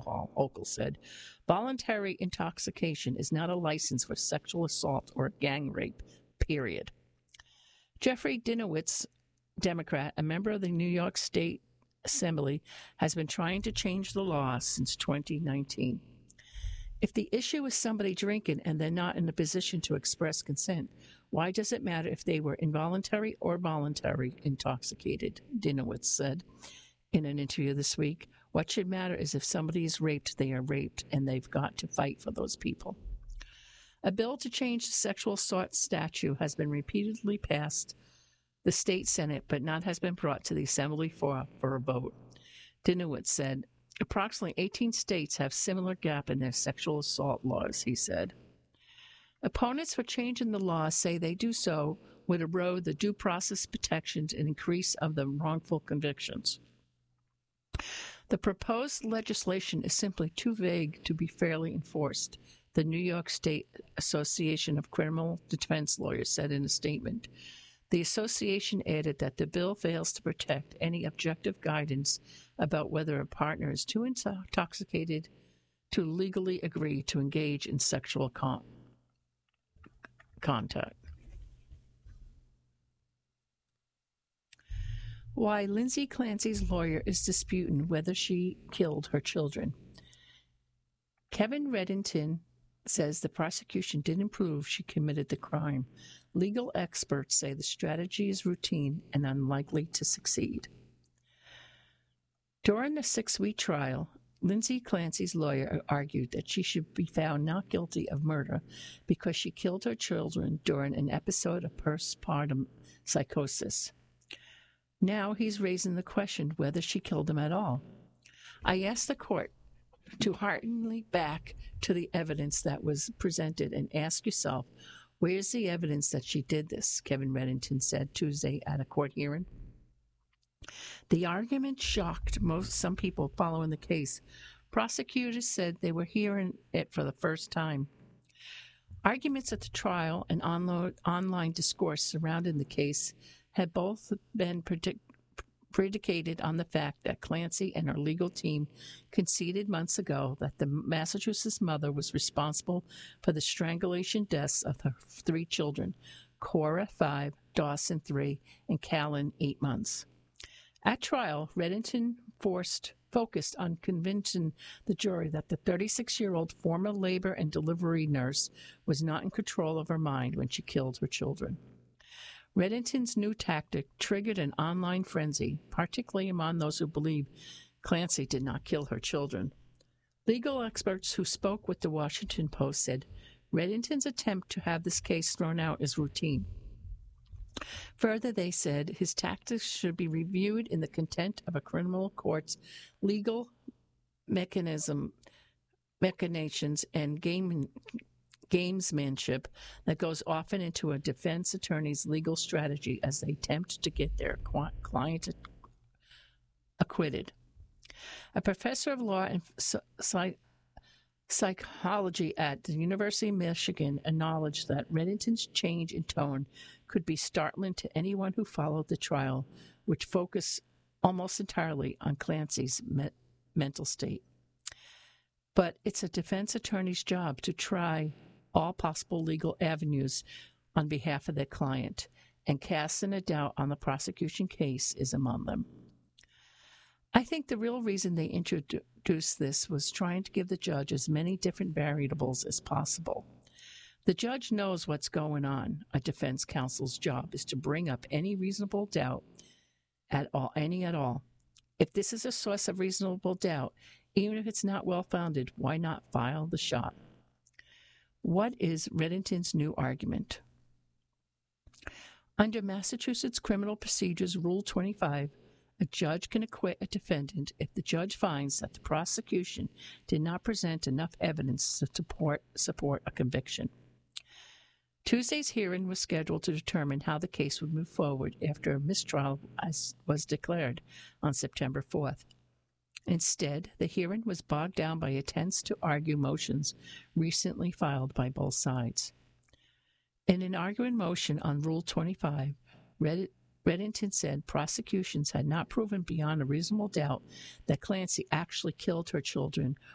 alcohol, Hochul said. Voluntary intoxication is not a license for sexual assault or gang rape, period. Jeffrey Dinowitz, Democrat, a member of the New York State Assembly, has been trying to change the law since 2019. If the issue is somebody drinking and they're not in a position to express consent, why does it matter if they were involuntary or voluntary intoxicated, Dinowitz said in an interview this week. What should matter is if somebody is raped, they are raped, and they've got to fight for those people. A bill to change the sexual assault statute has been repeatedly passed the state Senate, but none has been brought to the Assembly for a vote. Dinowitz said, approximately 18 states have similar gap in their sexual assault laws, he said. Opponents for changing the law say they do so would erode the due process protections and increase of the wrongful convictions. The proposed legislation is simply too vague to be fairly enforced, the New York State Association of Criminal Defense Lawyers said in a statement. The association added that the bill fails to protect any objective guidance about whether a partner is too intoxicated to legally agree to engage in sexual contact. Why Lindsay Clancy's lawyer is disputing whether she killed her children. Kevin Reddington says the prosecution didn't prove she committed the crime. Legal experts say the strategy is routine and unlikely to succeed. During the 6-week trial, Lindsay Clancy's lawyer argued that she should be found not guilty of murder because she killed her children during an episode of postpartum psychosis. Now he's raising the question whether she killed them at all. I asked the court to heartily back to the evidence that was presented and ask yourself, where's the evidence that she did this? Kevin Reddington said Tuesday at a court hearing. The argument shocked some people following the case. Prosecutors said they were hearing it for the first time. Arguments at the trial and online discourse surrounding the case had both been predicated on the fact that Clancy and her legal team conceded months ago that the Massachusetts mother was responsible for the strangulation deaths of her 3 children, Cora, 5, Dawson, 3, and Callan, 8 months. At trial, Reddington focused on convincing the jury that the 36-year-old former labor and delivery nurse was not in control of her mind when she killed her children. Reddington's new tactic triggered an online frenzy, particularly among those who believe Clancy did not kill her children. Legal experts who spoke with the Washington Post said Reddington's attempt to have this case thrown out is routine. Further, they said his tactics should be reviewed in the content of a criminal court's legal machinations and gamesmanship that goes often into a defense attorney's legal strategy as they attempt to get their client acquitted. A professor of law and psychology at the University of Michigan acknowledged that Reddington's change in tone could be startling to anyone who followed the trial, which focused almost entirely on Clancy's mental state. But it's a defense attorney's job to try all possible legal avenues on behalf of their client, and casting a doubt on the prosecution case is among them. I think the real reason they introduced this was trying to give the judge as many different variables as possible. The judge knows what's going on. A defense counsel's job is to bring up any reasonable doubt at all. If this is a source of reasonable doubt, even if it's not well-founded, why not file the shot? What is Reddington's new argument? Under Massachusetts Criminal Procedures Rule 25, a judge can acquit a defendant if the judge finds that the prosecution did not present enough evidence to support a conviction. Tuesday's hearing was scheduled to determine how the case would move forward after a mistrial was declared on September 4th. Instead, the hearing was bogged down by attempts to argue motions recently filed by both sides. In an arguing motion on Rule 25, Reddington said prosecutions had not proven beyond a reasonable doubt that Clancy actually killed her children